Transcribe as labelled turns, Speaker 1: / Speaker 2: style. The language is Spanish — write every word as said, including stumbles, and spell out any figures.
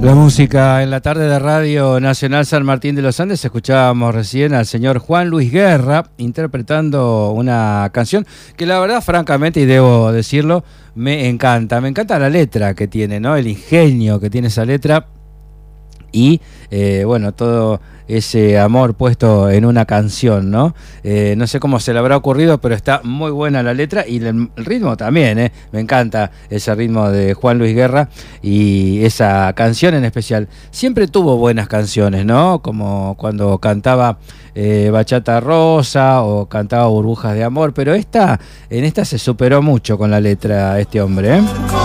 Speaker 1: La música en la tarde de Radio Nacional San Martín de los Andes. Escuchábamos recién al señor Juan Luis Guerra interpretando una canción que la verdad, francamente, y debo decirlo, me encanta. Me encanta la letra que tiene, ¿no? El ingenio que tiene esa letra y, eh, bueno, todo ese amor puesto en una canción, ¿no? Eh, no sé cómo se le habrá ocurrido, pero está muy buena la letra y el, el ritmo también, ¿eh? Me encanta ese ritmo de Juan Luis Guerra y esa canción en especial. Siempre tuvo buenas canciones, ¿no? Como cuando cantaba eh, Bachata Rosa o cantaba Burbujas de Amor, pero esta, en esta se superó mucho con la letra este hombre, ¿eh?